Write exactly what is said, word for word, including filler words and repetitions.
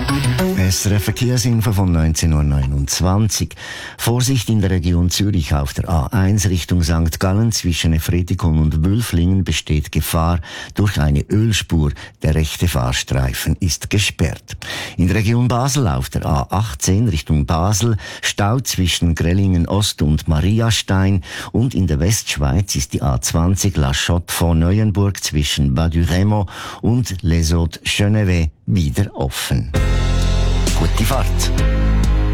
S R F Verkehrsinfo von neunzehn Uhr neunundzwanzig. Vorsicht in der Region Zürich auf der A eins Richtung Sankt Gallen zwischen Efretikon und Wülflingen besteht Gefahr durch eine Ölspur. Der rechte Fahrstreifen ist gesperrt. In der Region Basel auf der A achtzehn Richtung Basel Stau zwischen Grellingen Ost und Mariastein, und in der Westschweiz ist die A zwanzig La Chotte von Neuenburg zwischen Bas du Remo und Les Hauts-Genevet wieder offen. Gute Fahrt!